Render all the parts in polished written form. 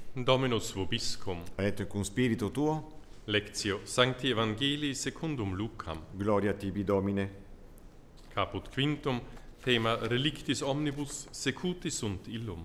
Dominus vobiscum. Et cum spiritu tuo, Lectio Sancti Evangelii secundum Lucam. gloria tibi Domine. Caput quintum, thema relictis omnibus secuti sunt illum.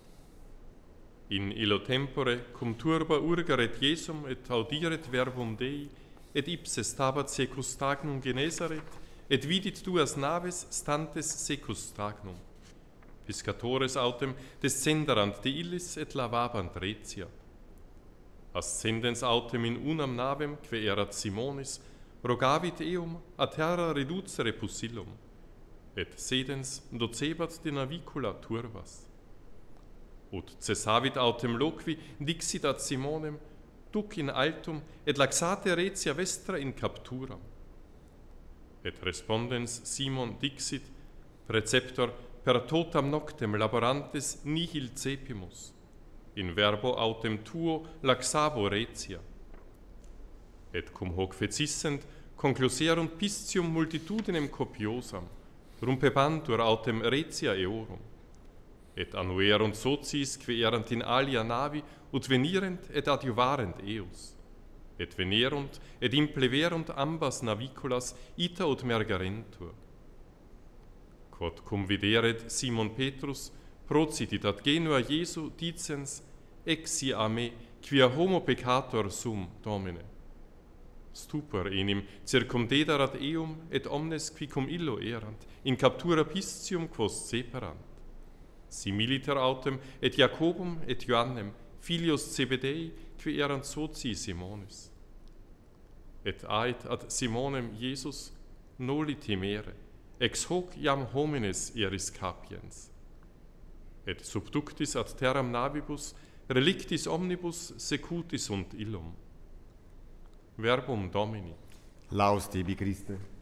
In illo tempore cum turba urgaret Jesum et audiret verbum Dei, et ipse stabat secus stagnum genesaret, et vidit duas naves stantes secus stagnum. Piscatores autem descenderant de illis et lavabant retia. Ascendens autem in unam navem, que erat Simonis, rogavit eum a terra reducere pusillum, et sedens docebat de navicula turbas. Ut cessavit autem loqui, dixit ad Simonem, duc in altum, et laxate retia vestra in capturam. Et respondens Simon dixit, preceptor, per totam noctem laborantes nihil cepimus, in verbo autem tuo laxavo retia. Et cum hoc fecissent, concluserunt piscium multitudinem copiosam, rumpebantur autem retia eorum, et annuerunt socies que erant in alia navi, ut venirent et adjuvarent eos, et venerunt et impleverunt ambas naviculas ita ut mergarentur. Quod cum videret Simon Petrus, procitit ad genua Iesu dicens, exi a me, quia homo peccator sum, Domine. Stupor enim circumdederat eum, et omnes qui cum illo erant, in captura piscium quos separant. Similiter autem et Jacobum et Joannem, filios Zebedei, qui erant soci Simonis. Et ait ad Simonem Iesus, noli timere, ex hoc iam homines eris capiens. Et subductis ad terram navibus, relictis omnibus secuti sunt illum. Verbum Domini. Laus tibi Christe.